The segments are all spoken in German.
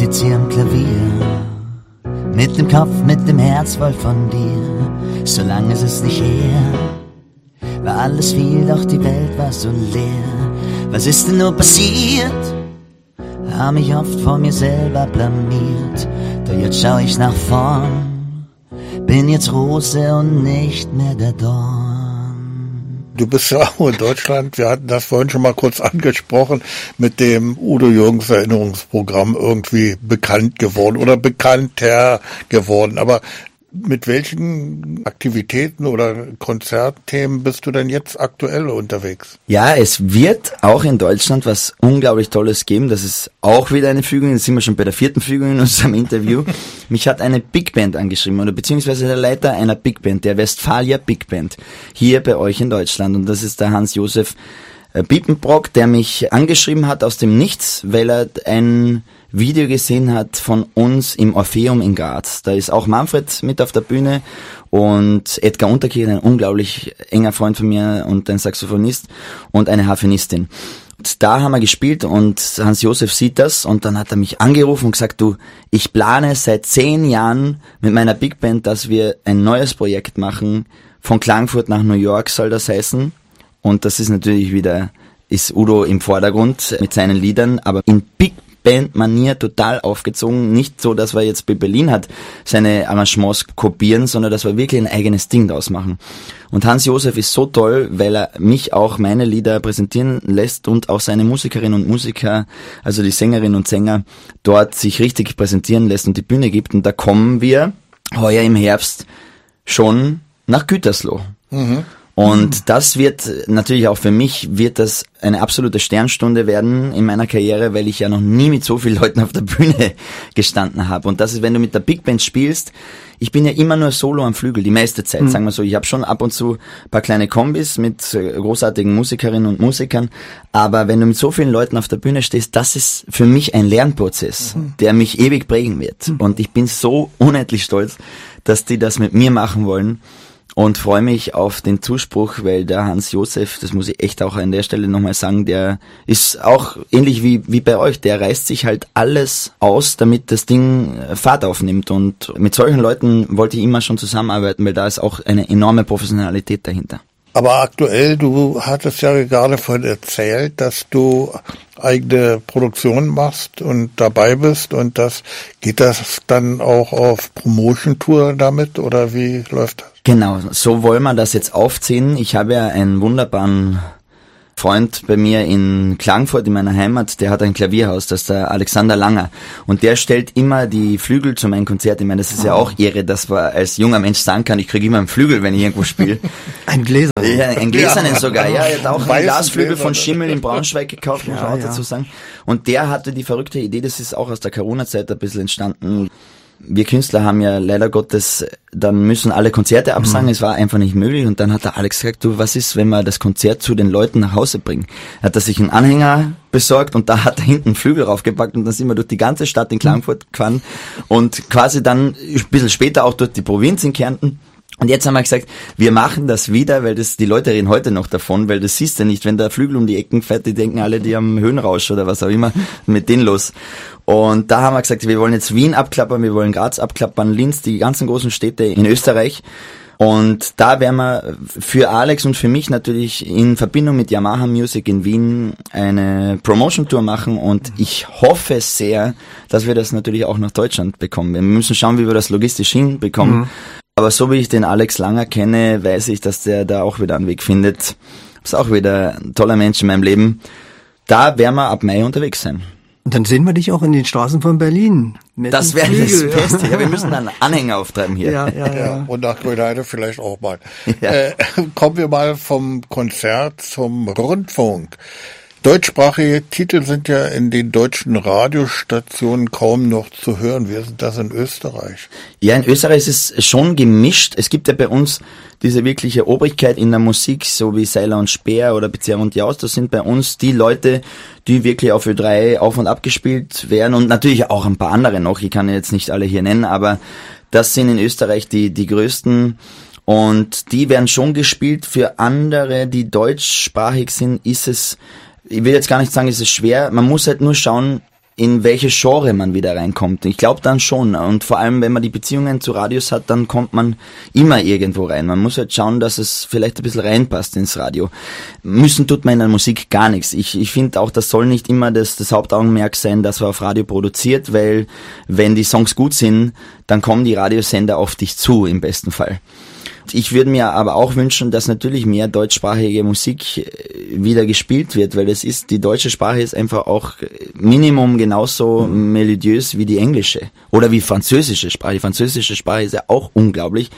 jetzt hier am Klavier. Mit dem Kopf, mit dem Herz voll von dir. So lange ist es nicht her. War alles viel, doch die Welt war so leer. Was ist denn nur passiert? Hab mich oft vor mir selber blamiert. Doch jetzt schau ich nach vorn. Bin jetzt Rose und nicht mehr der Dorn. Du bist ja auch in Deutschland, wir hatten das vorhin schon mal kurz angesprochen, mit dem Udo Jürgens Erinnerungsprogramm irgendwie bekannt geworden oder bekannter geworden. Aber mit welchen Aktivitäten oder Konzertthemen bist du denn jetzt aktuell unterwegs? Ja, es wird auch in Deutschland was unglaublich Tolles geben. Das ist auch wieder eine Fügung. Jetzt sind wir schon bei der 4. Fügung in unserem Interview. Mich hat eine Big Band angeschrieben, oder beziehungsweise der Leiter einer Big Band, der Westfalia Big Band, hier bei euch in Deutschland. Und das ist der Hans-Josef Biepenbrock, der mich angeschrieben hat aus dem Nichts, weil er ein Video gesehen hat von uns im Orpheum in Graz. Da ist auch Manfred mit auf der Bühne und Edgar Unterkirch, ein unglaublich enger Freund von mir und ein Saxophonist und eine Harfenistin. Und da haben wir gespielt und Hans-Josef sieht das und dann hat er mich angerufen und gesagt, du, ich plane seit 10 Jahren mit meiner Big Band, dass wir ein neues Projekt machen. Von Klagenfurt nach New York soll das heißen. Und das ist natürlich wieder, ist Udo im Vordergrund mit seinen Liedern, aber in Big Band-Manier total aufgezogen. Nicht so, dass wir jetzt bei Berlin hat seine Arrangements kopieren, sondern dass wir wirklich ein eigenes Ding draus machen. Und Hans-Josef ist so toll, weil er mich auch meine Lieder präsentieren lässt und auch seine Musikerinnen und Musiker, also die Sängerinnen und Sänger, dort sich richtig präsentieren lässt und die Bühne gibt. Und da kommen wir heuer im Herbst schon nach Gütersloh. Mhm. Und das wird natürlich auch für mich, wird das eine absolute Sternstunde werden in meiner Karriere, weil ich ja noch nie mit so vielen Leuten auf der Bühne gestanden habe. Und das ist, wenn du mit der Big Band spielst, ich bin ja immer nur solo am Flügel, die meiste Zeit, sagen wir so. Ich habe schon ab und zu ein paar kleine Kombis mit großartigen Musikerinnen und Musikern, aber wenn du mit so vielen Leuten auf der Bühne stehst, das ist für mich ein Lernprozess, der mich ewig prägen wird. Und ich bin so unendlich stolz, dass die das mit mir machen wollen. Und freue mich auf den Zuspruch, weil der Hans-Josef, das muss ich echt auch an der Stelle nochmal sagen, der ist auch ähnlich wie bei euch, der reißt sich halt alles aus, damit das Ding Fahrt aufnimmt. Und mit solchen Leuten wollte ich immer schon zusammenarbeiten, weil da ist auch eine enorme Professionalität dahinter. Aber aktuell, du hattest ja gerade vorhin erzählt, dass du eigene Produktion machst und dabei bist und geht das dann auch auf Promotion-Tour damit oder wie läuft das? Genau, so wollen wir das jetzt aufziehen. Ich habe ja einen wunderbaren Freund bei mir in Klagenfurt, in meiner Heimat, der hat ein Klavierhaus, das ist der Alexander Langer. Und der stellt immer die Flügel zu meinen Konzerten. Ich meine, das ist ja auch Ehre, dass man als junger Mensch sagen kann, ich kriege immer einen Flügel, wenn ich irgendwo spiele. Ein Gläser. Ja, ein Gläsernen sogar. Ja, er hat auch einen Glasflügel von Schimmel in Braunschweig gekauft, muss man auch dazu sagen. Und der hatte die verrückte Idee, das ist auch aus der Corona-Zeit ein bisschen entstanden. Wir Künstler haben ja leider Gottes, dann müssen alle Konzerte absagen, es war einfach nicht möglich und dann hat der Alex gesagt, du, was ist, wenn wir das Konzert zu den Leuten nach Hause bringen? Er hat sich einen Anhänger besorgt und da hat er hinten einen Flügel raufgepackt und dann sind wir durch die ganze Stadt in Klagenfurt gefahren und quasi dann ein bisschen später auch durch die Provinz in Kärnten. Und jetzt haben wir gesagt, wir machen das wieder, weil die Leute reden heute noch davon, weil das siehst du nicht, wenn der Flügel um die Ecken fährt, die denken alle, die haben Höhenrausch oder was auch immer mit denen los. Und da haben wir gesagt, wir wollen jetzt Wien abklappern, wir wollen Graz abklappern, Linz, die ganzen großen Städte in Österreich. Und da werden wir für Alex und für mich natürlich in Verbindung mit Yamaha Music in Wien eine Promotion-Tour machen und ich hoffe sehr, dass wir das natürlich auch nach Deutschland bekommen. Wir müssen schauen, wie wir das logistisch hinbekommen. Aber so wie ich den Alex Langer kenne, weiß ich, dass der da auch wieder einen Weg findet. Ist auch wieder ein toller Mensch in meinem Leben. Da werden wir ab Mai unterwegs sein. Und dann sehen wir dich auch in den Straßen von Berlin. Das wäre das Beste. Ja, wir müssen einen Anhänger auftreiben hier. Ja. Und nach Grünheide vielleicht auch mal. Ja. Kommen wir mal vom Konzert zum Rundfunk. Deutschsprachige Titel sind ja in den deutschen Radiostationen kaum noch zu hören. Wie ist das in Österreich? Ja, in Österreich ist es schon gemischt. Es gibt ja bei uns diese wirkliche Obrigkeit in der Musik, so wie Seiler und Speer oder Bezerra und Jaus. Das sind bei uns die Leute, die wirklich auf Ö3 auf und ab gespielt werden und natürlich auch ein paar andere noch. Ich kann jetzt nicht alle hier nennen, aber das sind in Österreich die größten. Und die werden schon gespielt. Für andere, die deutschsprachig sind, ist es, ich will jetzt gar nicht sagen, es ist schwer. Man muss halt nur schauen, in welche Genre man wieder reinkommt. Ich glaube dann schon. Und vor allem, wenn man die Beziehungen zu Radios hat, dann kommt man immer irgendwo rein. Man muss halt schauen, dass es vielleicht ein bisschen reinpasst ins Radio. Müssen tut man in der Musik gar nichts. Ich finde auch, das soll nicht immer das Hauptaugenmerk sein, dass man auf Radio produziert, weil wenn die Songs gut sind, dann kommen die Radiosender auf dich zu, im besten Fall. Ich würde mir aber auch wünschen, dass natürlich mehr deutschsprachige Musik wieder gespielt wird, weil die deutsche Sprache ist einfach auch Minimum genauso melodiös wie die englische oder wie französische Sprache. Die französische Sprache ist ja auch unglaublich.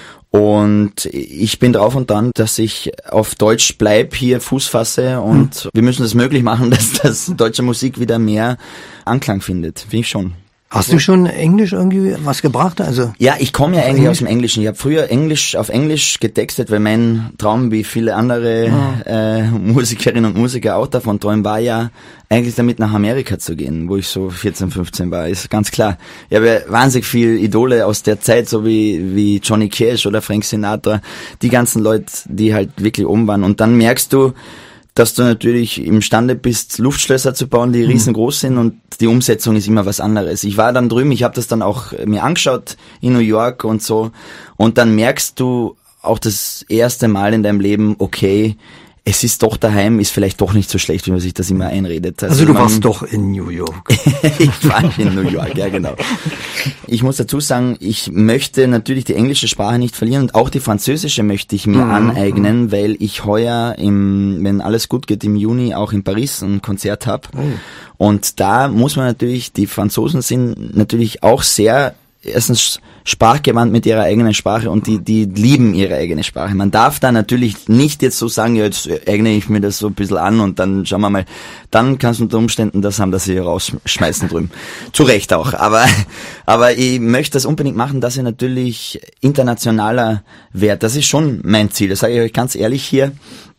Und ich bin drauf und dran, dass ich auf Deutsch bleib, hier Fuß fasse und wir müssen es möglich machen, dass deutsche Musik wieder mehr Anklang findet. Finde ich schon. Hast du schon Englisch irgendwie was gebracht? Also ja, ich komme ja eigentlich aus dem Englischen. Ich habe früher auf Englisch getextet, weil mein Traum, wie viele andere Musikerinnen und Musiker auch davon träumen, war ja eigentlich damit nach Amerika zu gehen, wo ich so 14, 15 war, ist ganz klar. Ich habe ja wahnsinnig viele Idole aus der Zeit, so wie Johnny Cash oder Frank Sinatra, die ganzen Leute, die halt wirklich oben waren. Und dann merkst du, dass du natürlich imstande bist, Luftschlösser zu bauen, die riesengroß sind und die Umsetzung ist immer was anderes. Ich war dann drüben, ich habe das dann auch mir angeschaut in New York und so und dann merkst du auch das erste Mal in deinem Leben, okay, es ist doch daheim, ist vielleicht doch nicht so schlecht, wie man sich das immer einredet. Also du warst doch in New York. Ich war in New York, ja genau. Ich muss dazu sagen, ich möchte natürlich die englische Sprache nicht verlieren und auch die französische möchte ich mir aneignen, weil ich heuer wenn alles gut geht, im Juni auch in Paris ein Konzert habe. Und da muss man natürlich, die Franzosen sind natürlich auch sehr erstens sprachgewandt mit ihrer eigenen Sprache und die lieben ihre eigene Sprache. Man darf da natürlich nicht jetzt so sagen, ja, jetzt eigne ich mir das so ein bisschen an und dann schauen wir mal, dann kannst du unter Umständen das haben, dass sie rausschmeißen drüben. Zu Recht auch. Aber ich möchte das unbedingt machen, dass ich natürlich internationaler werde. Das ist schon mein Ziel. Das sage ich euch ganz ehrlich hier.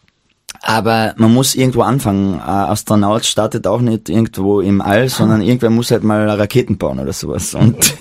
Aber man muss irgendwo anfangen. Ein Astronaut startet auch nicht irgendwo im All, sondern irgendwer muss halt mal Raketen bauen oder sowas.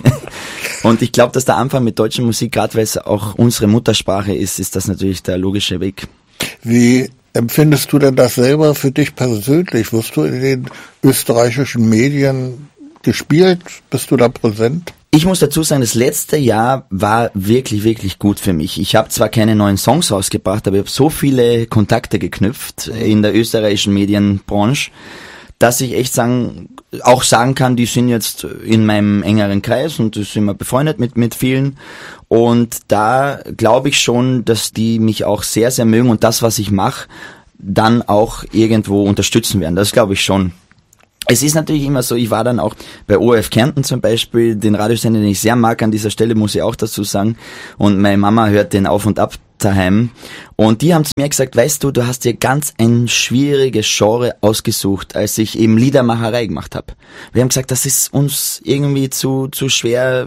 Und ich glaube, dass der Anfang mit deutscher Musik, gerade weil es auch unsere Muttersprache ist das natürlich der logische Weg. Wie empfindest du denn das selber für dich persönlich? Wirst du in den österreichischen Medien gespielt? Bist du da präsent? Ich muss dazu sagen, das letzte Jahr war wirklich, wirklich gut für mich. Ich habe zwar keine neuen Songs rausgebracht, aber ich habe so viele Kontakte geknüpft in der österreichischen Medienbranche, dass ich echt sagen kann, die sind jetzt in meinem engeren Kreis und sind wir befreundet mit vielen. Und da glaube ich schon, dass die mich auch sehr, sehr mögen und das, was ich mache, dann auch irgendwo unterstützen werden. Das glaube ich schon. Es ist natürlich immer so, ich war dann auch bei ORF Kärnten zum Beispiel, den Radiosender, den ich sehr mag, an dieser Stelle muss ich auch dazu sagen. Und meine Mama hört den auf und ab daheim. Und die haben zu mir gesagt, weißt du, du hast dir ganz ein schwieriges Genre ausgesucht, als ich eben Liedermacherei gemacht habe. Wir haben gesagt, das ist uns irgendwie zu schwer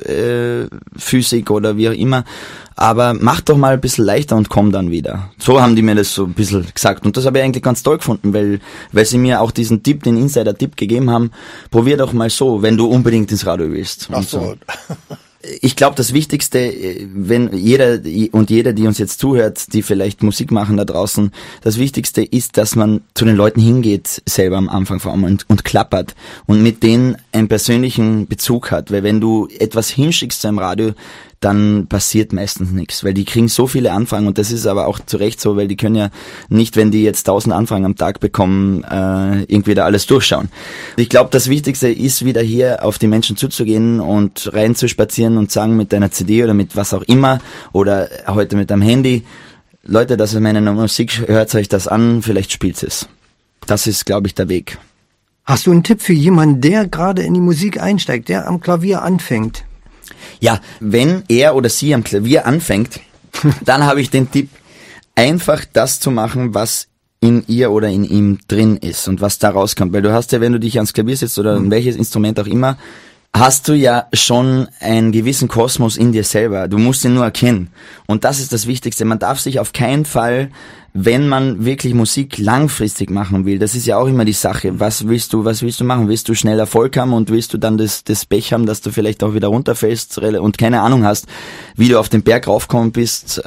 Physik oder wie auch immer. Aber mach doch mal ein bisschen leichter und komm dann wieder. So haben die mir das so ein bisschen gesagt. Und das habe ich eigentlich ganz toll gefunden, weil sie mir auch diesen Tipp, den Insider-Tipp gegeben haben, probier doch mal so, wenn du unbedingt ins Radio willst. Ach so. Ich glaube, das Wichtigste, wenn jeder, die uns jetzt zuhört, die vielleicht Musik machen da draußen, das Wichtigste ist, dass man zu den Leuten hingeht, selber am Anfang vor allem und klappert und mit denen einen persönlichen Bezug hat. Weil wenn du etwas hinschickst zu einem Radio, dann passiert meistens nichts, weil die kriegen so viele Anfragen und das ist aber auch zu Recht so, weil die können ja nicht, wenn die jetzt 1000 Anfragen am Tag bekommen, irgendwie da alles durchschauen. Ich glaube, das Wichtigste ist, wieder hier auf die Menschen zuzugehen und rein zu spazieren und sagen mit deiner CD oder mit was auch immer oder heute mit deinem Handy, Leute, das ist meine Musik, hört euch das an, vielleicht spielt es. Das ist, glaube ich, der Weg. Hast du einen Tipp für jemanden, der gerade in die Musik einsteigt, der am Klavier anfängt? Ja, wenn er oder sie am Klavier anfängt, dann habe ich den Tipp, einfach das zu machen, was in ihr oder in ihm drin ist und was da rauskommt. Weil du hast ja, wenn du dich ans Klavier setzt oder in welches Instrument auch immer, hast du ja schon einen gewissen Kosmos in dir selber. Du musst ihn nur erkennen. Und das ist das Wichtigste. Man darf sich auf keinen Fall wenn man wirklich Musik langfristig machen will, das ist ja auch immer die Sache, was willst du machen? Willst du schnell Erfolg haben und willst du dann das Pech haben, dass du vielleicht auch wieder runterfällst und keine Ahnung hast, wie du auf den Berg raufkommen bist,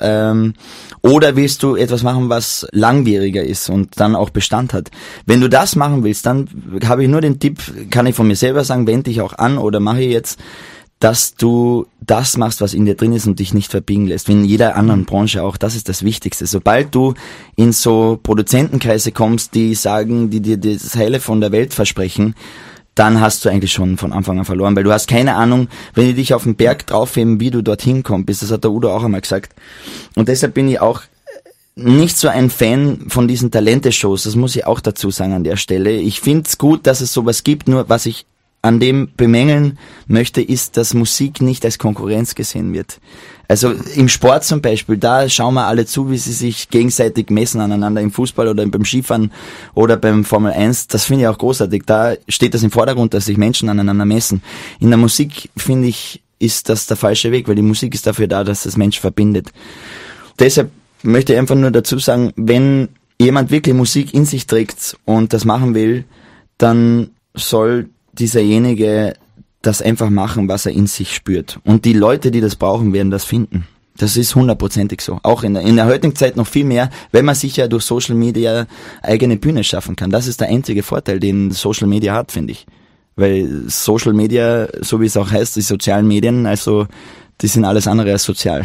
oder willst du etwas machen, was langwieriger ist und dann auch Bestand hat? Wenn du das machen willst, dann habe ich nur den Tipp, kann ich von mir selber sagen, wende dich auch an oder mache jetzt, dass du das machst, was in dir drin ist und dich nicht verbiegen lässt. Wie in jeder anderen Branche auch, das ist das Wichtigste. Sobald du in so Produzentenkreise kommst, die sagen, die dir das Heile von der Welt versprechen, dann hast du eigentlich schon von Anfang an verloren, weil du hast keine Ahnung, wenn die dich auf den Berg draufheben, wie du dorthin kommst. Das hat der Udo auch einmal gesagt. Und deshalb bin ich auch nicht so ein Fan von diesen Talente-Shows, das muss ich auch dazu sagen an der Stelle. Ich finde es gut, dass es sowas gibt, nur was ich an dem bemängeln möchte, ist, dass Musik nicht als Konkurrenz gesehen wird. Also im Sport zum Beispiel, da schauen wir alle zu, wie sie sich gegenseitig messen aneinander, im Fußball oder beim Skifahren oder beim Formel 1. Das finde ich auch großartig. Da steht das im Vordergrund, dass sich Menschen aneinander messen. In der Musik, finde ich, ist das der falsche Weg, weil die Musik ist dafür da, dass das Menschen verbindet. Deshalb möchte ich einfach nur dazu sagen, wenn jemand wirklich Musik in sich trägt und das machen will, dann soll dieserjenige das einfach machen, was er in sich spürt. Und die Leute, die das brauchen, werden das finden. Das ist 100%ig so. Auch in der heutigen Zeit noch viel mehr, wenn man sich ja durch Social Media eigene Bühne schaffen kann. Das ist der einzige Vorteil, den Social Media hat, finde ich. Weil Social Media, so wie es auch heißt, die sozialen Medien, also die sind alles andere als sozial.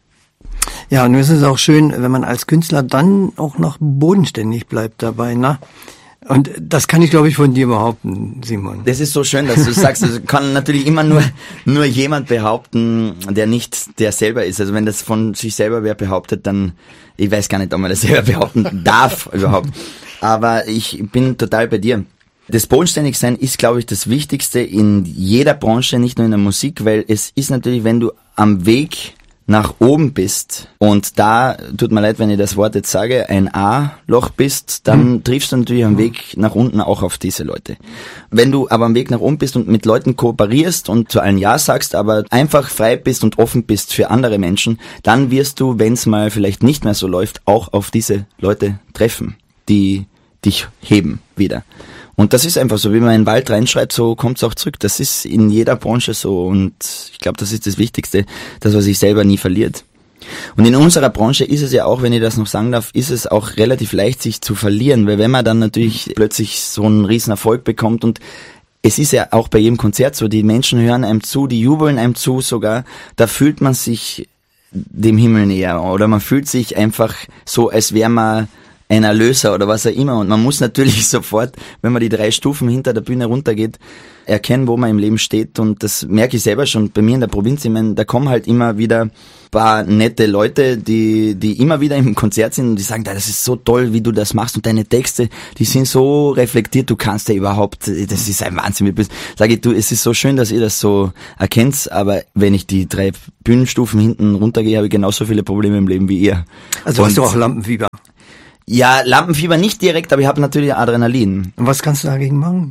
Ja, und es ist auch schön, wenn man als Künstler dann auch noch bodenständig bleibt dabei, ne? Und das kann ich, glaube ich, von dir behaupten, Simon. Das ist so schön, dass du sagst, das kann natürlich immer nur jemand behaupten, der nicht der selber ist. Also wenn das von sich selber wer behauptet, dann, ich weiß gar nicht, ob man das selber behaupten darf überhaupt. Aber ich bin total bei dir. Das Bodenständigsein ist, glaube ich, das Wichtigste in jeder Branche, nicht nur in der Musik, weil es ist natürlich, wenn du am Weg nach oben bist und da, tut mir leid, wenn ich das Wort jetzt sage, ein A-Loch bist, dann triffst du natürlich am Weg nach unten auch auf diese Leute. Wenn du aber am Weg nach oben bist und mit Leuten kooperierst und zu allen Ja sagst, aber einfach frei bist und offen bist für andere Menschen, dann wirst du, wenn es mal vielleicht nicht mehr so läuft, auch auf diese Leute treffen, die dich heben wieder. Und das ist einfach so, wie man in den Wald reinschreit, so kommt es auch zurück. Das ist in jeder Branche so und ich glaube, das ist das Wichtigste, dass man sich selber nie verliert. Und in unserer Branche ist es ja auch, wenn ich das noch sagen darf, ist es auch relativ leicht, sich zu verlieren, weil wenn man dann natürlich plötzlich so einen riesen Erfolg bekommt und es ist ja auch bei jedem Konzert so, die Menschen hören einem zu, die jubeln einem zu sogar, da fühlt man sich dem Himmel näher oder man fühlt sich einfach so, als wäre man ein Erlöser oder was auch immer. Und man muss natürlich sofort, wenn man die 3 Stufen hinter der Bühne runtergeht, erkennen, wo man im Leben steht. Und das merke ich selber schon bei mir in der Provinz. Ich meine, da kommen halt immer wieder ein paar nette Leute, die immer wieder im Konzert sind und die sagen, das ist so toll, wie du das machst und deine Texte, die sind so reflektiert, du kannst ja überhaupt, das ist ein Wahnsinn. Sag ich, du, es ist so schön, dass ihr das so erkennt, aber wenn ich die 3 Bühnenstufen hinten runtergehe, habe ich genauso viele Probleme im Leben wie ihr. Also hast du auch Lampenfieber? Ja, Lampenfieber nicht direkt, aber ich habe natürlich Adrenalin. Und was kannst du dagegen machen?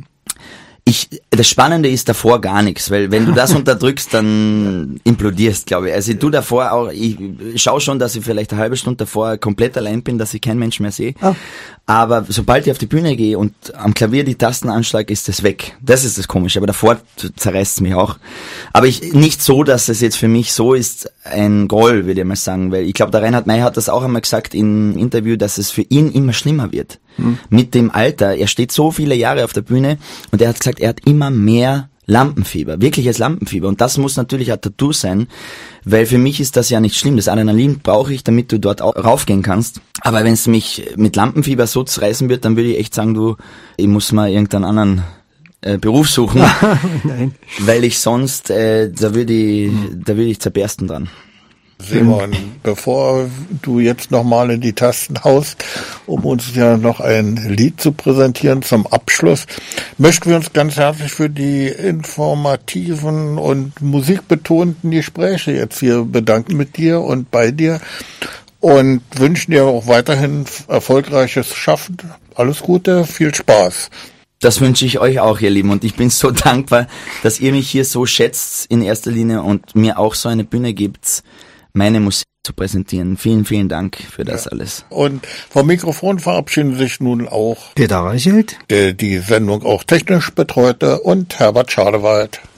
Das Spannende ist davor gar nichts, weil wenn du das unterdrückst, dann implodierst, glaube ich. Also ich tue davor auch, ich schaue schon, dass ich vielleicht eine halbe Stunde davor komplett allein bin, dass ich keinen Mensch mehr sehe. Oh. Aber sobald ich auf die Bühne gehe und am Klavier die Tasten anschlage, ist das weg. Das ist das Komische, aber davor zerreißt es mich auch. Aber nicht so, dass es jetzt für mich so ist, ein Groll, würde ich mal sagen, weil ich glaube, der Reinhard May hat das auch einmal gesagt im Interview, dass es für ihn immer schlimmer wird. Mit dem Alter. Er steht so viele Jahre auf der Bühne und er hat gesagt, er hat immer mehr Lampenfieber, wirkliches Lampenfieber. Und das muss natürlich ein Tattoo sein, weil für mich ist das ja nicht schlimm. Das Adrenalin brauche ich, damit du dort auch raufgehen kannst. Aber wenn es mich mit Lampenfieber so zerreißen wird, dann würde ich echt sagen, ich muss mal irgendeinen anderen Beruf suchen, Nein. Weil ich sonst, da würde ich zerbersten dran. Simon, bevor du jetzt nochmal in die Tasten haust, um uns ja noch ein Lied zu präsentieren zum Abschluss, möchten wir uns ganz herzlich für die informativen und musikbetonten Gespräche jetzt hier bedanken mit dir und bei dir und wünschen dir auch weiterhin erfolgreiches Schaffen. Alles Gute, viel Spaß. Das wünsche ich euch auch, ihr Lieben. Und ich bin so dankbar, dass ihr mich hier so schätzt in erster Linie und mir auch so eine Bühne gibt, meine Musik zu präsentieren. Vielen, vielen Dank für das alles. Und vom Mikrofon verabschieden sich nun auch Peter Reichelt, der die Sendung auch technisch betreute, und Herbert Schadewald.